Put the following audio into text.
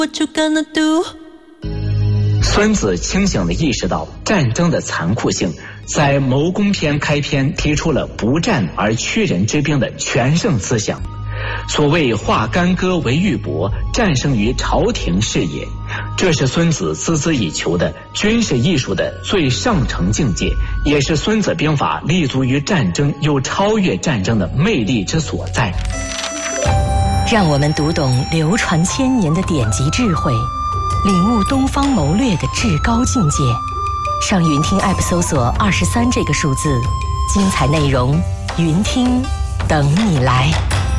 What you gonna do？ 孙子清醒地意识到战争的残酷性，在谋攻篇开篇提出了不战而屈人之兵的全胜思想。所谓化干戈为玉帛，战胜于朝廷是也，这是孙子孜孜以求的军事艺术的最上乘境界，也是孙子兵法立足于战争又超越战争的魅力之所在。 让我们读懂流传千年的典籍智慧，领悟东方谋略的至高境界。上云听 App 搜索23这个数字，精彩内容云听等你来。